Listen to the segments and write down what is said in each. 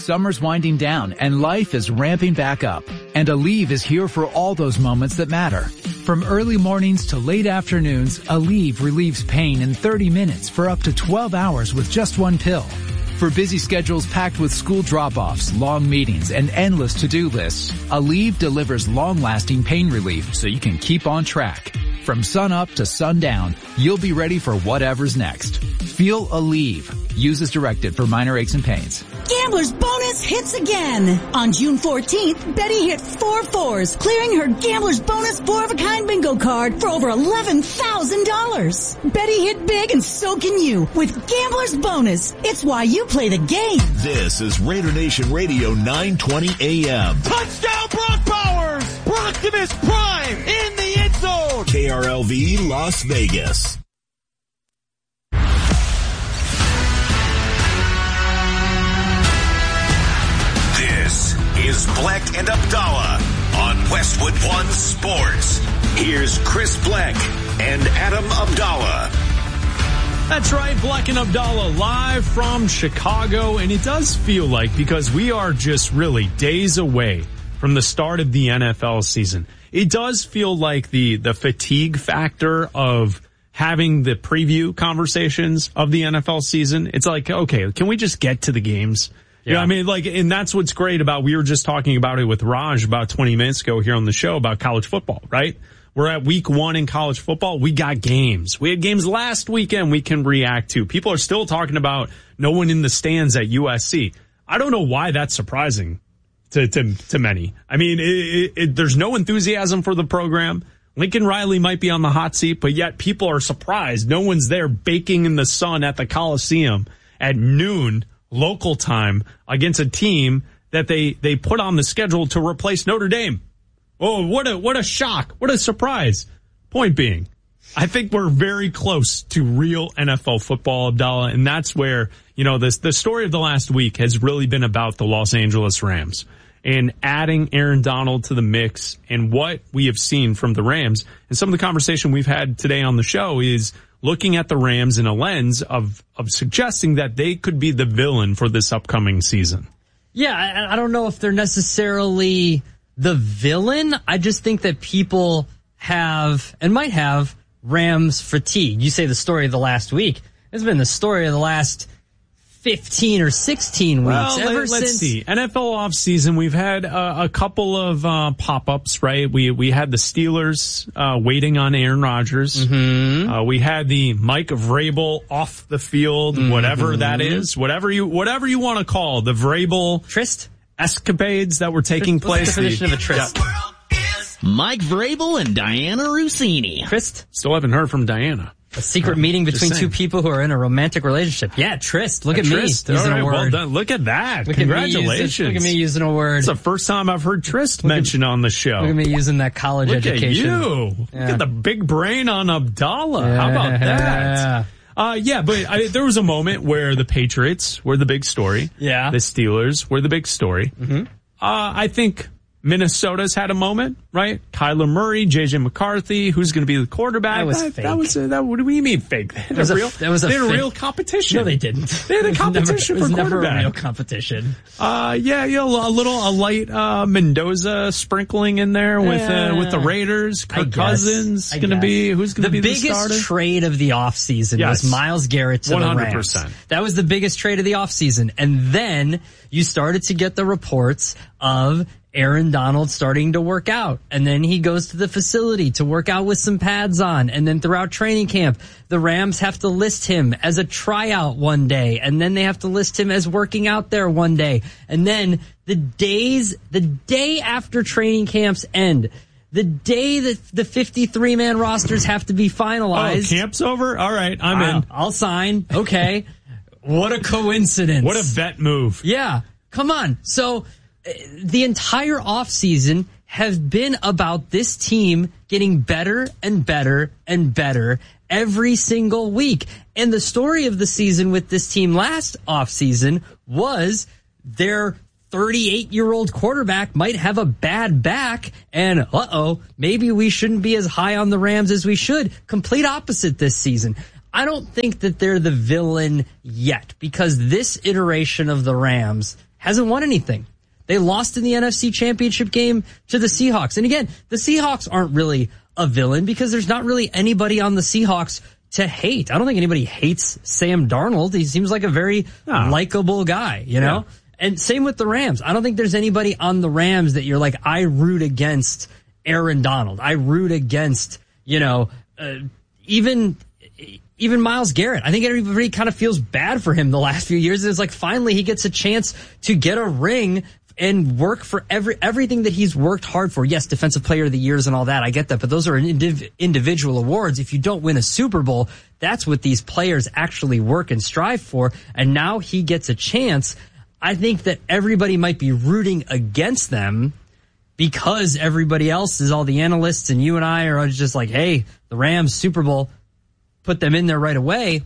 Summer's winding down and life is ramping back up. And Aleve is here for all those moments that matter. From early mornings to late afternoons, Aleve relieves pain in 30 minutes for up to 12 hours with just one pill. For busy schedules packed with school drop-offs, long meetings, and endless to-do lists, Aleve delivers long-lasting pain relief so you can keep on track. From sun up to sundown, you'll be ready for whatever's next. Feel Aleve. Use as directed for minor aches and pains. Gambler's Bonus hits again. On June 14th, Betty hit 4 fours, clearing her Gambler's Bonus 4-of-a-kind bingo card for over $11,000. Betty hit big and so can you with Gambler's Bonus. It's why you play the game. This is Raider Nation Radio 920 AM. Touchdown Brock Bowers! Brocktimus Prime in the end zone! KRLV Las Vegas. This is Bleck and Abdallah on Westwood One Sports. Here's Chris Bleck and Adam Abdallah. That's right, Bleck and Abdallah live from Chicago, and it does feel like, because we are just really days away from the start of the NFL season, it does feel like the fatigue factor of having the preview conversations of the NFL season. It's like, okay, can we just get to the games? Yeah. You know what I mean? Like, and that's what's great about, we were just talking about it with Raj about 20 minutes ago here on the show about college football, right? We're at week 1 in college football. We got games. We had games last weekend we can react to. People are still talking about no one in the stands at USC. I don't know why that's surprising to many. I mean, there's no enthusiasm for the program. Lincoln Riley might be on the hot seat, but yet people are surprised. No one's there baking in the sun at the Coliseum at noon local time against a team that they put on the schedule to replace Notre Dame. Oh, what a shock. What a surprise. Point being, I think we're very close to real NFL football, Abdallah, and that's where, you know, the story of the last week has really been about the Los Angeles Rams and adding Aaron Donald to the mix, and what we have seen from the Rams. And some of the conversation we've had today on the show is looking at the Rams in a lens of suggesting that they could be the villain for this upcoming season. Yeah, I don't know if they're necessarily the villain. I just think that people have and might have Rams fatigue. You say the story of the last week. It's been the story of the last 15 or 16 weeks. Well, let's see. NFL offseason, we've had a couple of pop-ups, right? We had the Steelers waiting on Aaron Rodgers. Mm-hmm. We had the Mike Vrabel off the field, whatever that is, whatever you want to call the Vrabel tryst escapades that were taking place. What's the definition of a tryst? Mike Vrabel and Diana Rossini. Tryst? Still haven't heard from Diana. A secret meeting between two people who are in a romantic relationship. Yeah, tryst. Look at tryst. Me using a word. Well done. Look at that. Congratulations. Look at me using a word. It's the first time I've heard tryst mentioned on the show. Look at me using that college education. Look at you. Yeah. Look at the big brain on Abdallah. Yeah. How about that? But there was a moment where the Patriots were the big story. Yeah. The Steelers were the big story. Mm-hmm. I think Minnesota's had a moment, right? Kyler Murray, J.J. McCarthy, who's going to be the quarterback? That was fake. What do you mean fake? They had a real competition. No, they didn't. They had a competition for quarterback. It was never a real competition. A light Mendoza sprinkling in there with the Raiders. Kirk Cousins who's going to be the starter? The biggest trade of the offseason was Myles Garrett to 100%. The Rams. That was the biggest trade of the offseason. And then you started to get the reports of Aaron Donald starting to work out, and then he goes to the facility to work out with some pads on, and then throughout training camp, the Rams have to list him as a tryout one day, and then they have to list him as working out there one day, and then the day after training camps end, the day that the 53-man rosters have to be finalized. Oh, camp's over? All right, I'm in. I'll sign. Okay. What a coincidence. What a vet move. Yeah. Come on. So the entire offseason has been about this team getting better and better and better every single week. And the story of the season with this team last offseason was their 38-year-old quarterback might have a bad back, and maybe we shouldn't be as high on the Rams as we should. Complete opposite this season. I don't think that they're the villain yet, because this iteration of the Rams hasn't won anything. They lost in the NFC Championship game to the Seahawks. And again, the Seahawks aren't really a villain because there's not really anybody on the Seahawks to hate. I don't think anybody hates Sam Darnold. He seems like a very likable guy, you know? Yeah. And same with the Rams. I don't think there's anybody on the Rams that you're like, I root against Aaron Donald. I root against, even Myles Garrett. I think everybody kind of feels bad for him the last few years. It's like finally he gets a chance to get a ring and work for everything that he's worked hard for. Yes, Defensive Player of the Years and all that. I get that. But those are individual awards. If you don't win a Super Bowl, that's what these players actually work and strive for. And now he gets a chance. I think that everybody might be rooting against them because everybody else is all the analysts and you and I are just like, hey, the Rams Super Bowl, put them in there right away.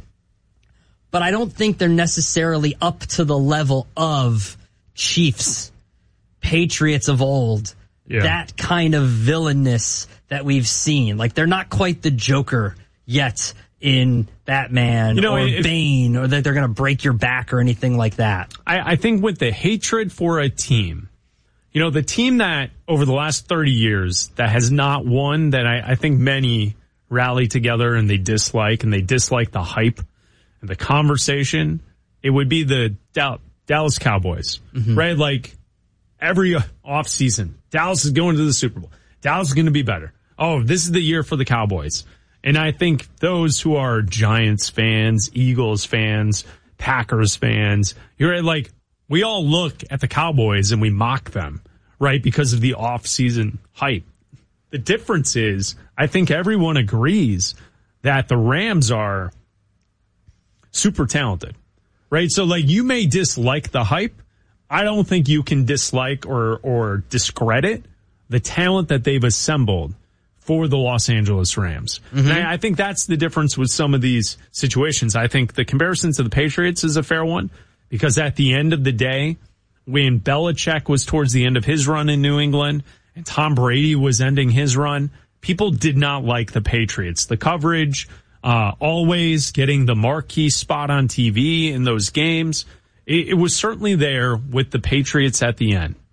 But I don't think they're necessarily up to the level of Chiefs, Patriots of old, that kind of villainous that we've seen. Like, they're not quite the Joker yet in Batman or Bane, or that they're going to break your back or anything like that. I think with the hatred for a team, the team that over the last 30 years that has not won, that I think many rally together and they dislike the hype and the conversation, it would be the Dallas Cowboys, right? Like, every offseason, Dallas is going to the Super Bowl. Dallas is going to be better. Oh, this is the year for the Cowboys. And I think those who are Giants fans, Eagles fans, Packers fans, you're like, we all look at the Cowboys and we mock them, right? Because of the off-season hype. The difference is, I think everyone agrees that the Rams are super talented, right? So, like, you may dislike the hype. I don't think you can dislike or discredit the talent that they've assembled for the Los Angeles Rams. And I think that's the difference with some of these situations. I think the comparison to the Patriots is a fair one because at the end of the day, when Belichick was towards the end of his run in New England and Tom Brady was ending his run, people did not like the Patriots. The coverage, always getting the marquee spot on TV in those games, it was certainly there with the Patriots at the end.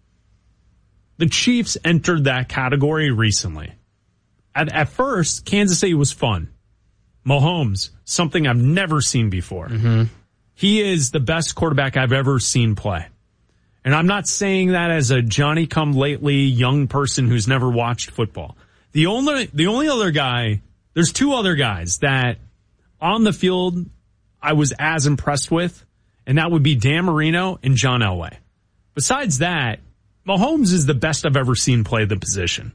The Chiefs entered that category recently. At first, Kansas City was fun. Mahomes, something I've never seen before. He is the best quarterback I've ever seen play. And I'm not saying that as a Johnny-come-lately young person who's never watched football. The only other guy, there's two other guys that on the field I was as impressed with, and that would be Dan Marino and John Elway. Besides that, Mahomes is the best I've ever seen play the position.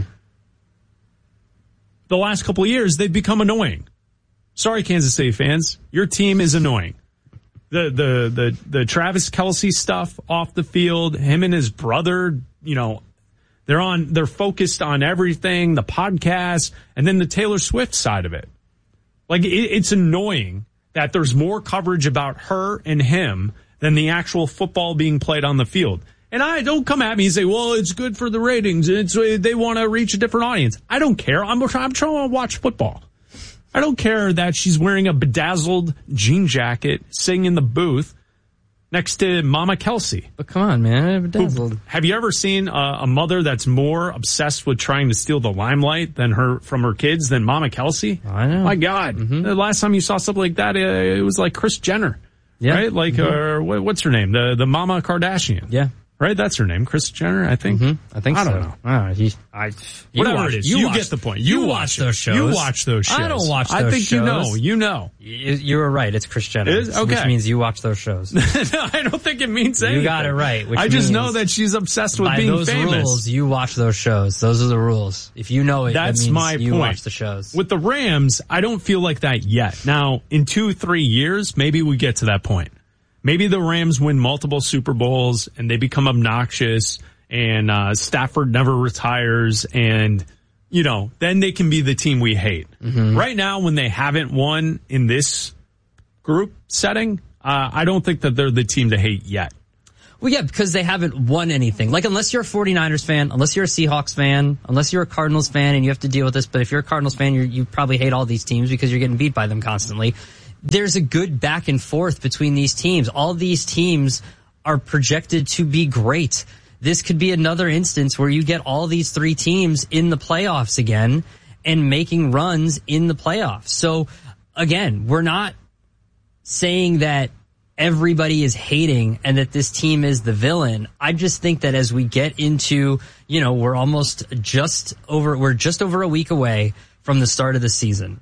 The last couple of years, they've become annoying. Sorry, Kansas City fans. Your team is annoying. The Travis Kelce stuff off the field, him and his brother, they're focused on everything, the podcast, and then the Taylor Swift side of it. Like, it's annoying that there's more coverage about her and him than the actual football being played on the field. And don't come at me and say, well, it's good for the ratings. They want to reach a different audience. I don't care. I'm trying to watch football. I don't care that she's wearing a bedazzled jean jacket, sitting in the booth next to Mama Kelce. But come on, man, bedazzled. Have you ever seen a mother that's more obsessed with trying to steal the limelight from her kids than Mama Kelce? I know. My God. The last time you saw something like that, it was like Kris Jenner. Yeah. Right? Like, what's her name? The Mama Kardashian. Yeah. Right? That's her name. Kris Jenner, I think. I think so. I don't know. Whatever it is. You get the point. You watch those shows. You watch those shows. I don't watch those shows. I think you know. You were right. It's Kris Jenner. It is? Okay. Which means you watch those shows. No, I don't think it means anything. You got it right. I just know that she's obsessed with being famous. By those rules, you watch those shows. Those are the rules. If you know it, that means my you watch the shows. With the Rams, I don't feel like that yet. Now, in 2-3 years, maybe we get to that point. Maybe the Rams win multiple Super Bowls and they become obnoxious and Stafford never retires and, then they can be the team we hate. Right now, when they haven't won in this group setting, I don't think that they're the team to hate yet. Well, yeah, because they haven't won anything. Like, unless you're a 49ers fan, unless you're a Seahawks fan, unless you're a Cardinals fan and you have to deal with this, but if you're a Cardinals fan, you probably hate all these teams because you're getting beat by them constantly. There's a good back and forth between these teams. All these teams are projected to be great. This could be another instance where you get all these 3 teams in the playoffs again and making runs in the playoffs. So again, we're not saying that everybody is hating and that this team is the villain. I just think that as we get into, we're just over a week away from the start of the season.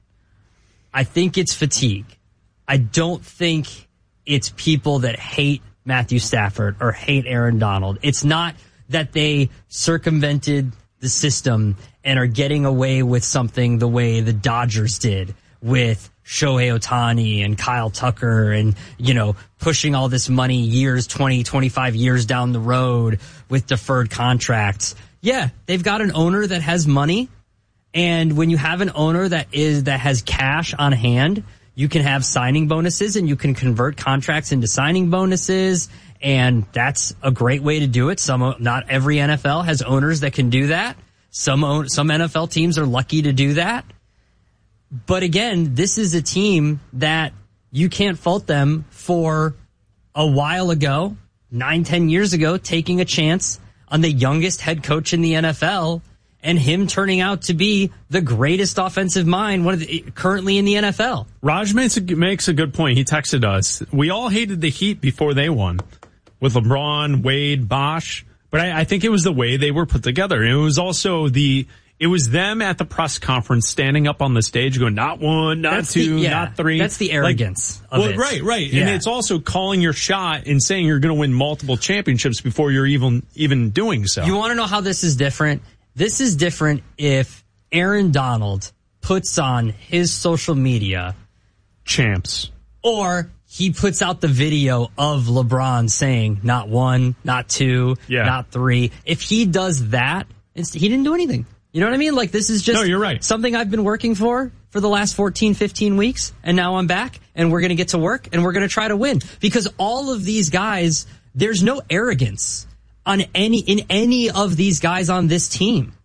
I think it's fatigue. I don't think it's people that hate Matthew Stafford or hate Aaron Donald. It's not that they circumvented the system and are getting away with something the way the Dodgers did with Shohei Ohtani and Kyle Tucker and, pushing all this money years, 20, 25 years down the road with deferred contracts. Yeah, they've got an owner that has money. And when you have an owner that has cash on hand, you can have signing bonuses and you can convert contracts into signing bonuses. And that's a great way to do it. Not every NFL has owners that can do that. Some NFL teams are lucky to do that. But again, this is a team that you can't fault them for a while ago, 9-10 years ago, taking a chance on the youngest head coach in the NFL and him turning out to be the greatest offensive mind currently in the NFL. Raj makes a good point. He texted us. We all hated the Heat before they won with LeBron, Wade, Bosh. But I think it was the way they were put together. And it was also it was them at the press conference standing up on the stage going, not 1, not 2, not 3. That's the arrogance of it. Right. Yeah. And it's also calling your shot and saying you're going to win multiple championships before you're even doing so. You want to know how this is different? This is different if Aaron Donald puts on his social media champs, or he puts out the video of LeBron saying not 1, not 2, not 3. If he does that, he didn't do anything. You know what I mean? Like, this is just you're right. Something I've been working for the last 14, 15 weeks, and now I'm back, and we're going to get to work, and we're going to try to win. Because all of these guys, there's no arrogance in any of these guys on this team.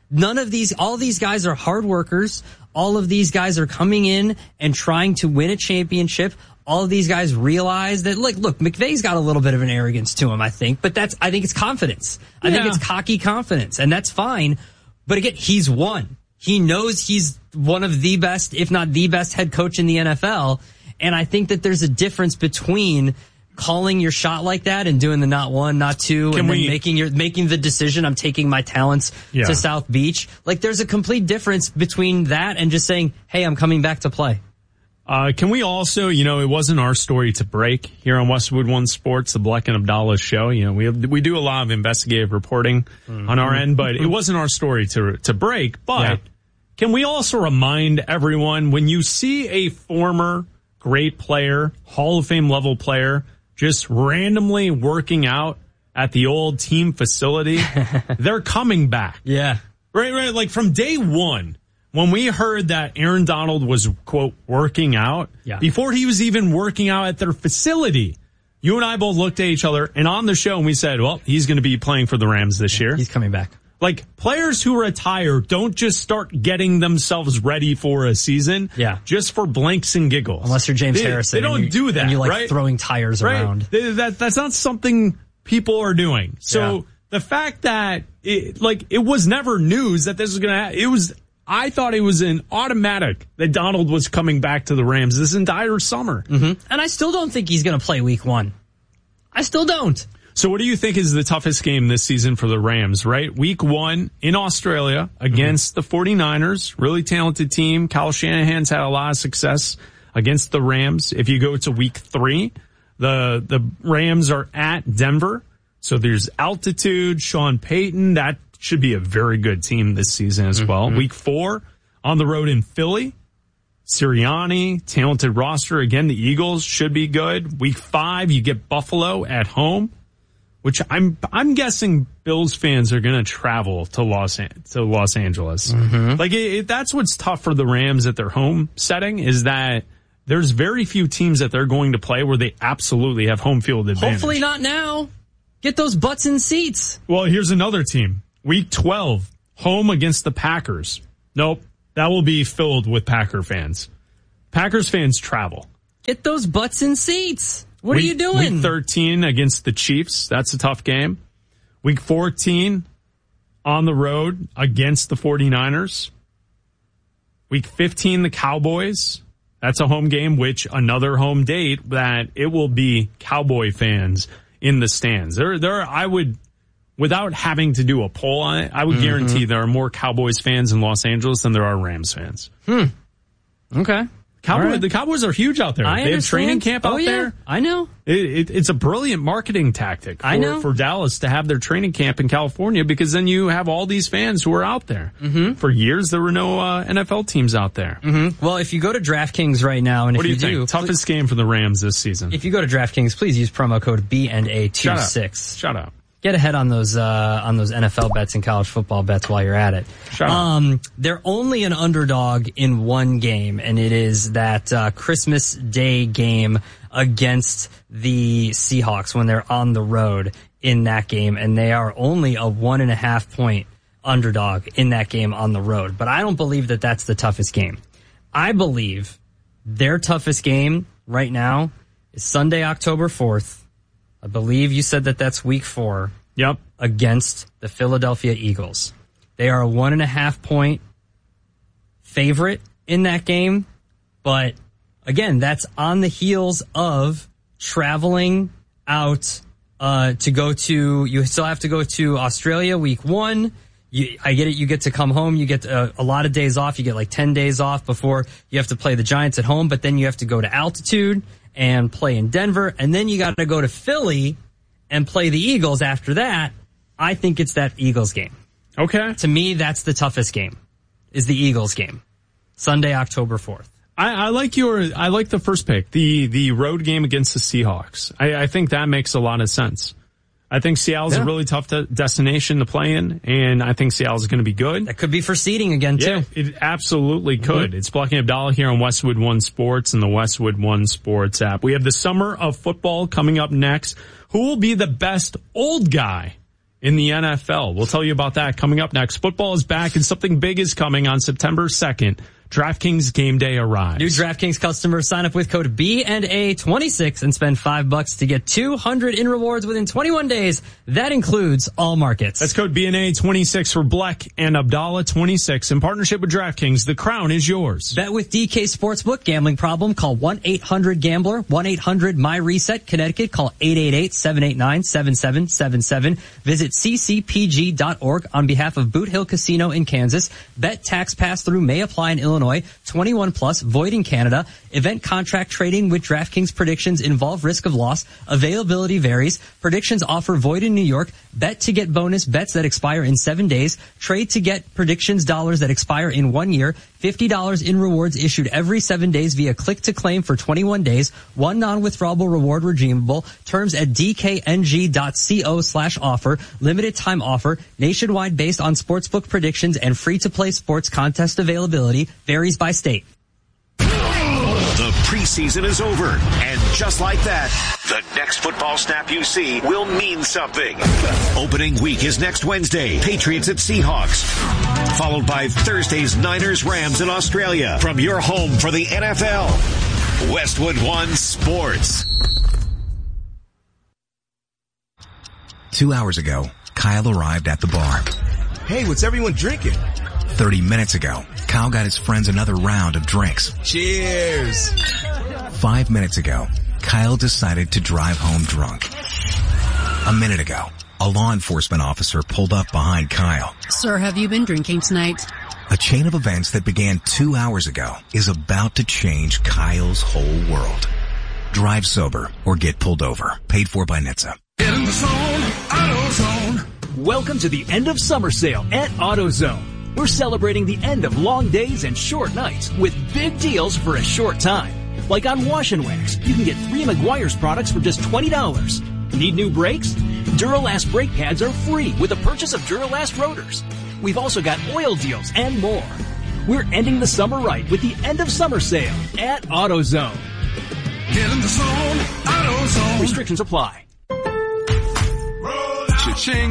All these guys are hard workers. All of these guys are coming in and trying to win a championship. All of these guys realize that, look, McVay's got a little bit of an arrogance to him, I think, but I think it's confidence. I think it's cocky confidence, and that's fine. But again, he's won. He knows he's one of the best, if not the best head coach in the NFL. And I think that there's a difference between calling your shot like that and doing the not 1, not 2, and then making the decision, I'm taking my talents to South Beach. Like, there's a complete difference between that and just saying, hey, I'm coming back to play. Can we also, it wasn't our story to break here on Westwood One Sports, the Bleck and Abdallah show. We do a lot of investigative reporting on our end, but it wasn't our story to break. But can we also remind everyone, when you see a former great player, Hall of Fame level player, just randomly working out at the old team facility, they're coming back. Yeah. Right. Like, from day one, when we heard that Aaron Donald was, quote, working out, before he was even working out at their facility, you and I both looked at each other and on the show and we said, well, he's going to be playing for the Rams this year. He's coming back. Like, players who retire don't just start getting themselves ready for a season just for blanks and giggles. Unless you're James Harrison. They don't do that, and you right? Throwing tires around. That's not something people are doing. So the fact that it was never news that this was going to happen. I thought it was an automatic that Donald was coming back to the Rams this entire summer. Mm-hmm. And I still don't think he's going to play week 1. I still don't. So what do you think is the toughest game this season for the Rams, right? Week 1 in Australia against the 49ers, really talented team. Kyle Shanahan's had a lot of success against the Rams. If you go to week 3, the Rams are at Denver. So there's altitude, Sean Payton, that should be a very good team this season as well. Week 4 on the road in Philly. Sirianni, talented roster. Again, the Eagles should be good. Week 5, you get Buffalo at home, which I'm guessing Bills fans are going to travel to Los Angeles. That's what's tough for the Rams at their home setting, is that there's very few teams that they're going to play where they absolutely have home field advantage. Hopefully not now. Get those butts in seats. Well, here's another team. Week 12, home against the Packers. Nope, that will be filled with Packer fans. Packers fans travel. Get those butts in seats. What are you doing? Week 13 against the Chiefs. That's a tough game. Week 14 on the road against the 49ers. Week 15, the Cowboys. That's a home game, which another home date that it will be Cowboy fans in the stands. I would, without having to do a poll on it, I would guarantee there are more Cowboys fans in Los Angeles than there are Rams fans. Okay. The Cowboys are huge out there. They have training camp out there. I know. It's a brilliant marketing tactic for Dallas to have their training camp in California, because then you have all these fans who are out there. For years, there were no NFL teams out there. Well, if you go to DraftKings right now, and what do you think? Toughest game for the Rams this season. If you go to DraftKings, please use promo code BNA26. Shut up. Get ahead on those NFL bets and college football bets while you're at it. They're only an underdog in one game, and it is that Christmas Day game against the Seahawks when they're on the road in that game, and they are only a 1.5 point underdog in that game on the road. But I don't believe that that's the toughest game. I believe their toughest game right now is Sunday, October 4th. I believe you said that that's week 4. Yep. Against the Philadelphia Eagles. They are a 1.5 point favorite in that game. But again, that's on the heels of traveling out, to go to, you still have to go to Australia week 1. I get it. You get to come home. You get a lot of days off. You get like 10 days off before you have to play the Giants at home, but then you have to go to altitude and play in Denver, and then you got to go to Philly and play the Eagles after that. I think it's that Eagles game. Okay. To me, that's the toughest game, is the Eagles game. Sunday, October 4th. I like the first pick, the road game against the Seahawks. I think that makes a lot of sense. I think Seattle's a really tough destination to play in, and I think Seattle's going to be good. That could be for seeding again, too. Yeah, it absolutely could. It's Bleck and Abdallah here on Westwood One Sports and the Westwood One Sports app. We have the Summer of Football coming up next. Who will be the best old guy in the NFL? We'll tell you about that coming up next. Football is back, and something big is coming on September 2nd. DraftKings Game Day arrives. New DraftKings customers sign up with code BNA26 and spend $5 to get $200 in rewards within 21 days. That includes all markets. That's code BNA26 for Bleck and Abdallah 26 in partnership with DraftKings. The crown is yours. Bet with DK Sportsbook. Gambling problem? Call 1-800-GAMBLER. 1-800-MY-RESET. Connecticut. Call 888-789-7777. Visit ccpg.org on behalf of Boot Hill Casino in Kansas. Bet tax pass-through may apply in Illinois. 21 plus, void in Canada. Event contract trading with DraftKings predictions involve risk of loss. Availability varies. Predictions offer void in New York. Bet to get bonus bets that expire in 7 days. Trade to get predictions dollars that expire in 1 year. $50 in rewards issued every 7 days via click to claim for 21 days. One non-withdrawable reward redeemable. Terms at dkng.co/offer. Limited time offer. Nationwide based on sportsbook predictions and free to play sports contest availability. Varies by state. The preseason is over, and just like that, the next football snap you see will mean something. Opening week is next Wednesday, Patriots at Seahawks, followed by Thursday's Niners-Rams in Australia. From your home for the NFL, Westwood One Sports. 2 hours ago, Kyle arrived at the bar. Hey, what's everyone drinking? 30 minutes ago, Kyle got his friends another round of drinks. Cheers! 5 minutes ago, Kyle decided to drive home drunk. A minute ago, a law enforcement officer pulled up behind Kyle. Sir, have you been drinking tonight? A chain of events that began 2 hours ago is about to change Kyle's whole world. Drive sober or get pulled over. Paid for by NHTSA. Get in the zone, AutoZone. Welcome to the end of summer sale at AutoZone. We're celebrating the end of long days and short nights with big deals for a short time. Like on Wash and Wax, you can get 3 Meguiar's products for just $20. Need new brakes? Duralast brake pads are free with the purchase of Duralast rotors. We've also got oil deals and more. We're ending the summer right with the end of summer sale at AutoZone. Get in the zone, AutoZone. Restrictions apply. Cha-ching.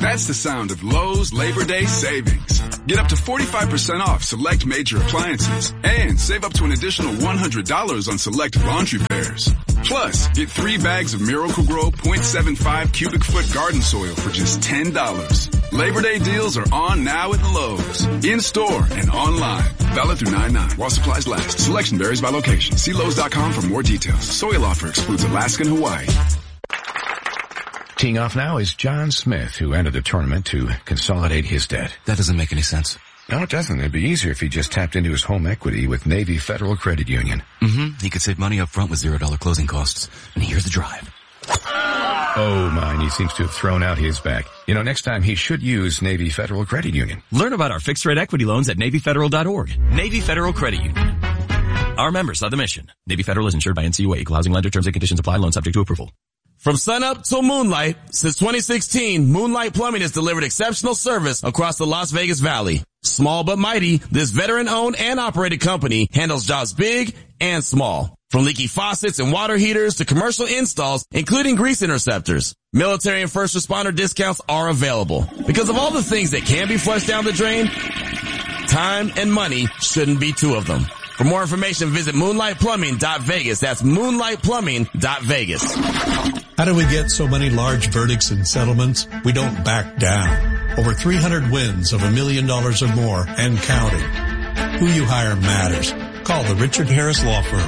That's the sound of Lowe's Labor Day savings. Get up to 45% off select major appliances and save up to an additional $100 on select laundry pairs. Plus, get 3 bags of Miracle-Gro 0.75 cubic foot garden soil for just $10. Labor Day deals are on now at Lowe's. In-store and online. Valid through 9/9 while supplies last. Selection varies by location. See Lowe's.com for more details. Soil offer excludes Alaska and Hawaii. Teeing off now is John Smith, who entered the tournament to consolidate his debt. That doesn't make any sense. No, it doesn't. It'd be easier if he just tapped into his home equity with Navy Federal Credit Union. He could save money up front with $0 closing costs. And here's the drive. Oh, mine. He seems to have thrown out his back. You know, next time he should use Navy Federal Credit Union. Learn about our fixed rate equity loans at NavyFederal.org. Navy Federal Credit Union. Our members are the mission. Navy Federal is insured by NCUA. Equal housing lender. Terms and conditions apply. Loan subject to approval. From sunup till moonlight, since 2016, Moonlight Plumbing has delivered exceptional service across the Las Vegas Valley. Small but mighty, this veteran-owned and operated company handles jobs big and small. From leaky faucets and water heaters to commercial installs, including grease interceptors. Military and first responder discounts are available. Because of all the things that can be flushed down the drain, time and money shouldn't be two of them. For more information, visit moonlightplumbing.vegas. That's moonlightplumbing.vegas. How do we get so many large verdicts and settlements? We don't back down. Over 300 wins of $1 million or more and counting. Who you hire matters. Call the Richard Harris Law Firm,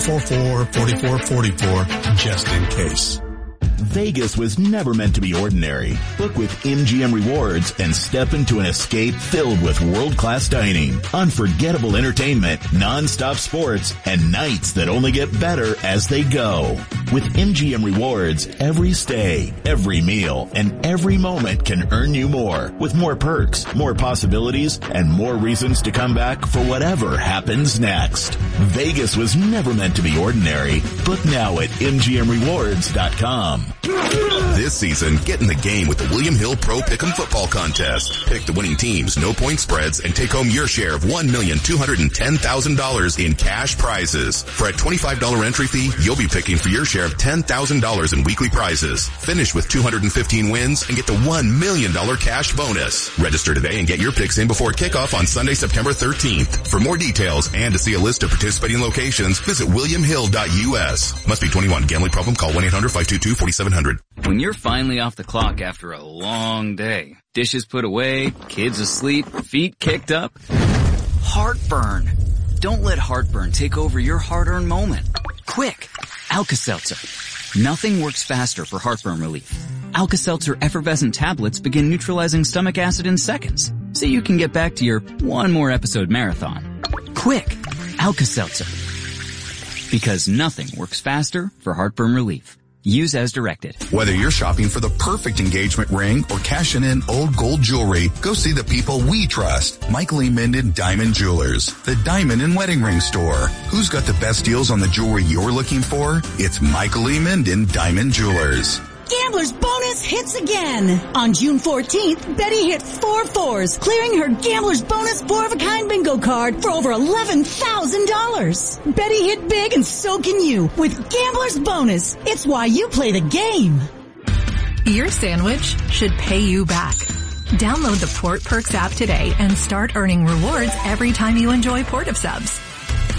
444-4444, just in case. Vegas was never meant to be ordinary. Book with MGM Rewards and step into an escape filled with world-class dining, unforgettable entertainment, non-stop sports, and nights that only get better as they go. With MGM Rewards, every stay, every meal, and every moment can earn you more, with more perks, more possibilities, and more reasons to come back for whatever happens next. Vegas was never meant to be ordinary. Book now at MGMRewards.com. This season, get in the game with the William Hill Pro Pick'em Football Contest. Pick the winning teams, no point spreads, and take home your share of $1,210,000 in cash prizes. For a $25 entry fee, you'll be picking for your share of $10,000 in weekly prizes. Finish with 215 wins and get the $1 million cash bonus. Register today and get your picks in before kickoff on Sunday, September 13th. For more details and to see a list of participating locations, visit williamhill.us. Must be 21. Gambling problem? Call 1-800-522-4700. When you're finally off the clock after a long day, dishes put away, kids asleep, feet kicked up, heartburn. Don't let heartburn take over your hard-earned moment. Quick, Alka-Seltzer. Nothing works faster for heartburn relief. Alka-Seltzer effervescent tablets begin neutralizing stomach acid in seconds, so you can get back to your one more episode marathon. Quick, Alka-Seltzer. Because nothing works faster for heartburn relief. Use as directed. Whether you're shopping for the perfect engagement ring or cashing in old gold jewelry, go see the people we trust. Michael E. Minden Diamond Jewelers, the diamond and wedding ring store. Who's got the best deals on the jewelry you're looking for? It's Michael E. Minden Diamond Jewelers. Gambler's bonus hits again. On June 14th, Betty hit 4 fours, clearing her Gambler's bonus 4-of-a-kind bingo card for over $11,000. Betty hit big and so can you with Gambler's bonus. It's why you play the game. Your sandwich should pay you back. Download the Port Perks app today and start earning rewards every time you enjoy Port of Subs.